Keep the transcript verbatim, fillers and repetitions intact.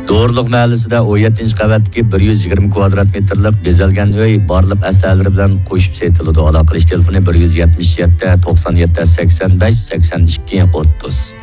Doğruluq mahallesida on yettinchi qavatdagi bir yuz yigirma kvadrat metrlik bezalgan uy barliq asarlari bilan qo'shib setiladi. Aloqa qilish telefoni bir yuz yetmish yetti to'qson yetti sakson besh sakson ikki o'ttiz.